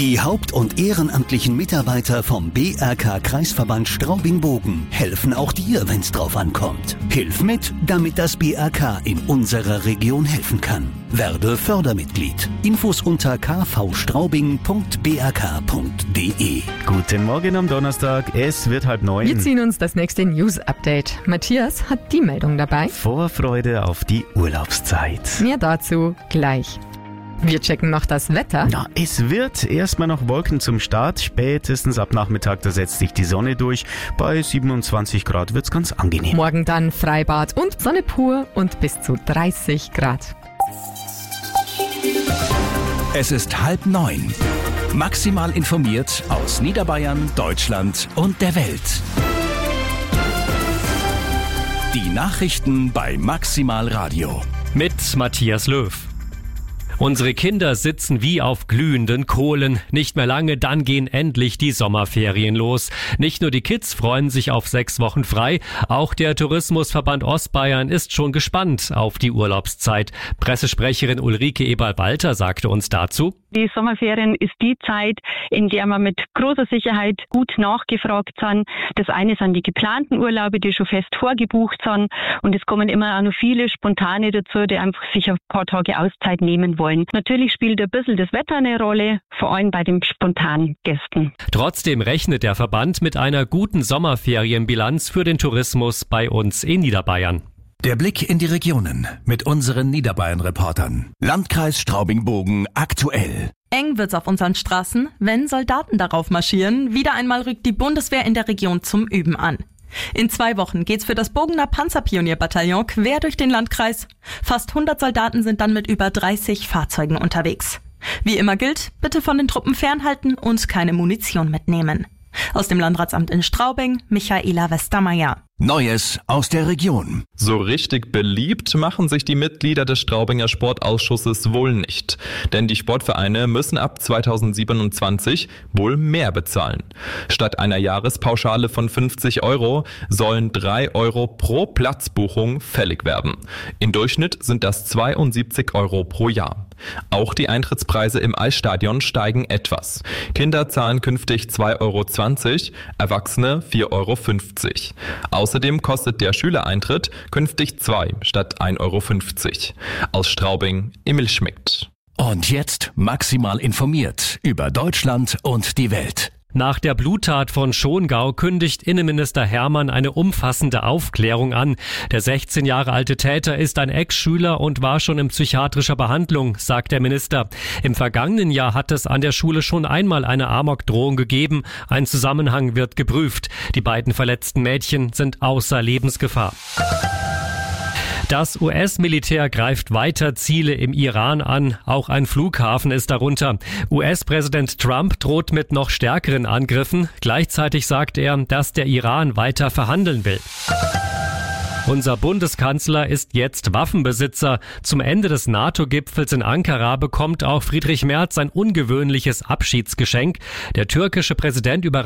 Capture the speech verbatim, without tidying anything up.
Die haupt- und ehrenamtlichen Mitarbeiter vom B R K-Kreisverband Straubing-Bogen helfen auch dir, wenn's drauf ankommt. Hilf mit, damit das B R K in unserer Region helfen kann. Werde Fördermitglied. Infos unter k v straubing punkt b r k punkt d e. Guten Morgen am Donnerstag, es wird halb neun. Wir ziehen uns das nächste News-Update. Matthias hat die Meldung dabei. Vorfreude auf die Urlaubszeit. Mehr dazu gleich. Wir checken noch das Wetter. Na, es wird erstmal noch Wolken zum Start. Spätestens ab Nachmittag, da setzt sich die Sonne durch. Bei siebenundzwanzig Grad wird's ganz angenehm. Morgen dann Freibad und Sonne pur und bis zu dreißig Grad. Es ist halb neun. Maximal informiert aus Niederbayern, Deutschland und der Welt. Die Nachrichten bei Maximal Radio. Mit Matthias Löw. Unsere Kinder sitzen wie auf glühenden Kohlen. Nicht mehr lange, dann gehen endlich die Sommerferien los. Nicht nur die Kids freuen sich auf sechs Wochen frei, auch der Tourismusverband Ostbayern ist schon gespannt auf die Urlaubszeit. Pressesprecherin Ulrike Eberl-Walter sagte uns dazu: Die Sommerferien ist die Zeit, in der man mit großer Sicherheit gut nachgefragt sind. Das eine sind die geplanten Urlaube, die schon fest vorgebucht sind. Und es kommen immer auch noch viele Spontane dazu, die einfach sich ein paar Tage Auszeit nehmen wollen. Natürlich spielt ein bisschen das Wetter eine Rolle, vor allem bei den spontanen Gästen. Trotzdem rechnet der Verband mit einer guten Sommerferienbilanz für den Tourismus bei uns in Niederbayern. Der Blick in die Regionen mit unseren Niederbayern-Reportern. Landkreis Straubing-Bogen aktuell. Eng wird's auf unseren Straßen, wenn Soldaten darauf marschieren. Wieder einmal rückt die Bundeswehr in der Region zum Üben an. In zwei Wochen geht's für das Bogener Panzerpionierbataillon quer durch den Landkreis. Fast hundert Soldaten sind dann mit über dreißig Fahrzeugen unterwegs. Wie immer gilt, bitte von den Truppen fernhalten und keine Munition mitnehmen. Aus dem Landratsamt in Straubing, Michaela Westermeier. Neues aus der Region. So richtig beliebt machen sich die Mitglieder des Straubinger Sportausschusses wohl nicht. Denn die Sportvereine müssen ab zweitausendsiebenundzwanzig wohl mehr bezahlen. Statt einer Jahrespauschale von fünfzig Euro sollen drei Euro pro Platzbuchung fällig werden. Im Durchschnitt sind das zweiundsiebzig Euro pro Jahr. Auch die Eintrittspreise im Eisstadion steigen etwas. Kinder zahlen künftig zwei Euro zwanzig, Erwachsene vier Euro fünfzig. Außerdem kostet der Schülereintritt künftig zwei statt ein Euro fünfzig. Aus Straubing, Emil Schmidt. Und jetzt maximal informiert über Deutschland und die Welt. Nach der Bluttat von Schongau kündigt Innenminister Hermann eine umfassende Aufklärung an. Der sechzehn Jahre alte Täter ist ein Ex-Schüler und war schon in psychiatrischer Behandlung, sagt der Minister. Im vergangenen Jahr hat es an der Schule schon einmal eine Amokdrohung gegeben. Ein Zusammenhang wird geprüft. Die beiden verletzten Mädchen sind außer Lebensgefahr. Das U S-Militär greift weiter Ziele im Iran an. Auch ein Flughafen ist darunter. U S-Präsident Trump droht mit noch stärkeren Angriffen. Gleichzeitig sagt er, dass der Iran weiter verhandeln will. Unser Bundeskanzler ist jetzt Waffenbesitzer. Zum Ende des NATO-Gipfels in Ankara bekommt auch Friedrich Merz ein ungewöhnliches Abschiedsgeschenk. Der türkische Präsident über